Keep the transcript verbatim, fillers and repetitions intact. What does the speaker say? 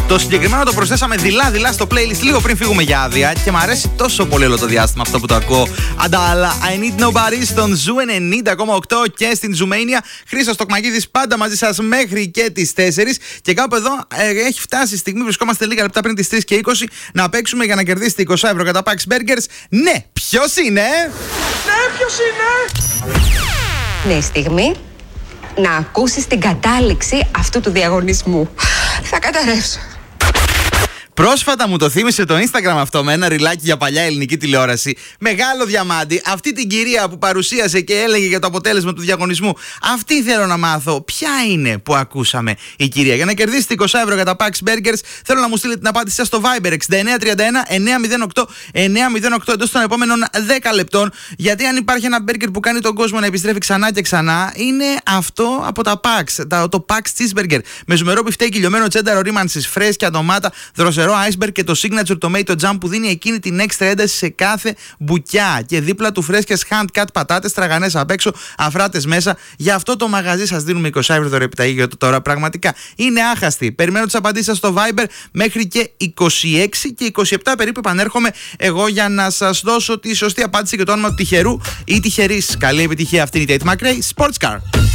Το συγκεκριμένο το προσθέσαμε δειλά-δειλά στο playlist λίγο πριν φύγουμε για άδεια και μου αρέσει τόσο πολύ όλο το διάστημα αυτό που το ακούω. Αντάλλα, I Need Nobody στον Ζου ενενήντα κόμμα οκτώ και στην Ζουμania. Χρήστος Τοκμακίδης πάντα μαζί σας μέχρι και τις τέσσερις. Και κάπου εδώ ε, έχει φτάσει η στιγμή, βρισκόμαστε λίγα λεπτά πριν τις τρεις και είκοσι, να παίξουμε για να κερδίσετε είκοσι ευρώ κατά Pax Burgers. Ναι, ποιος είναι? Ναι, ποιος είναι? Ναι, η στιγμή να ακούσεις την κατάληξη αυτού του διαγωνισμού. Θα καταρρεύσω. Πρόσφατα μου το θύμισε το Instagram αυτό με ένα ριλάκι για παλιά ελληνική τηλεόραση. Μεγάλο διαμάντι. Αυτή την κυρία που παρουσίασε και έλεγε για το αποτέλεσμα του διαγωνισμού. Αυτή θέλω να μάθω. Ποια είναι που ακούσαμε η κυρία? Για να κερδίσετε είκοσι ευρώ για τα Pax Burgers, θέλω να μου στείλετε την απάντησή σας στο Viber εξήντα εννέα τριάντα ένα εννιακόσια οκτώ εννιακόσια οκτώ εντός των επόμενων δέκα λεπτών. Γιατί αν υπάρχει ένα burger που κάνει τον κόσμο να επιστρέφει ξανά και ξανά, είναι αυτό από τα Pax. Το Pax Cheeseburger. Με ζουμερό μπιφτέκι, λιωμένο τσένταρο ρήμανσης, φρέσκια ντομάτα, δροσερό iceberg και το signature tomato jam που δίνει εκείνη την έξτρα ένταση σε κάθε μπουκιά. Και δίπλα του φρέσκες hand cut πατάτες, τραγανές απ' έξω, αφράτες μέσα. Για αυτό το μαγαζί σας δίνουμε είκοσι ευρώ δωρεπιταγή τώρα. Πραγματικά είναι άχαστη. Περιμένω τις απαντήσεις σας στο Viber μέχρι και είκοσι έξι και είκοσι επτά περίπου επανέρχομαι εγώ για να σας δώσω τη σωστή απάντηση και το όνομα του τυχερού ή τυχερής. Καλή επιτυχία, αυτή είναι η Tate McRae Sports Car.